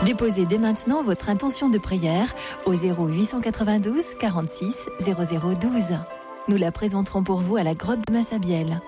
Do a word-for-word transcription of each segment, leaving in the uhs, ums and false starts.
Déposez dès maintenant votre intention de prière au zéro huit cent quatre-vingt-douze quarante-six zéro zéro douze. Nous la présenterons pour vous à la grotte de Massabielle.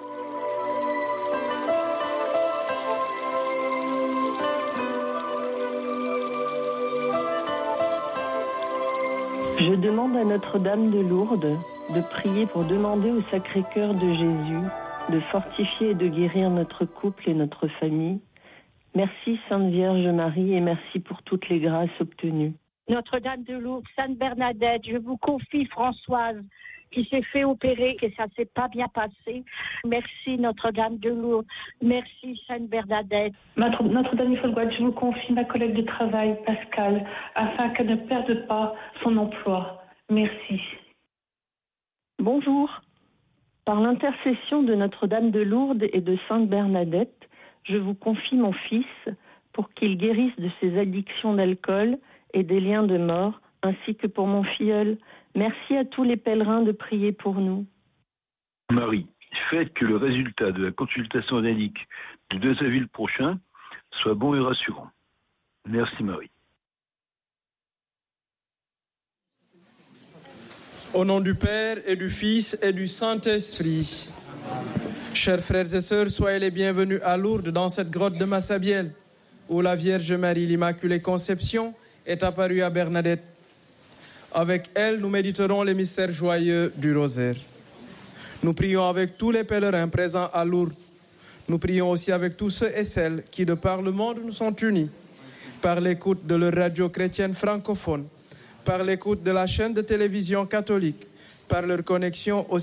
Je demande à Notre-Dame de Lourdes de prier pour demander au Sacré-Cœur de Jésus de fortifier et de guérir notre couple et notre famille. Merci Sainte Vierge Marie et merci pour toutes les grâces obtenues. Notre-Dame de Lourdes, Sainte Bernadette, je vous confie Françoise qui s'est fait opérer, que ça s'est pas bien passé. Merci Notre-Dame de Lourdes, merci Sainte Bernadette. Notre-Dame de Lourdes, je vous confie ma collègue de travail, Pascal, afin qu'elle ne perde pas son emploi. Merci. Bonjour. Par l'intercession de Notre-Dame de Lourdes et de Sainte Bernadette, je vous confie mon fils pour qu'il guérisse de ses addictions d'alcool et des liens de mort, ainsi que pour mon filleul. Merci à tous les pèlerins de prier pour nous. Marie, faites que le résultat de la consultation analytique du deux avril prochain soit bon et rassurant. Merci Marie. Au nom du Père et du Fils et du Saint-Esprit. Chers frères et sœurs, soyez les bienvenus à Lourdes dans cette grotte de Massabielle où la Vierge Marie, l'Immaculée Conception, est apparue à Bernadette. Avec elle, nous méditerons les mystères joyeux du rosaire. Nous prions avec tous les pèlerins présents à Lourdes. Nous prions aussi avec tous ceux et celles qui, de par le monde, nous sont unis par l'écoute de leur radio chrétienne francophone, par l'écoute de la chaîne de télévision catholique, par leur connexion au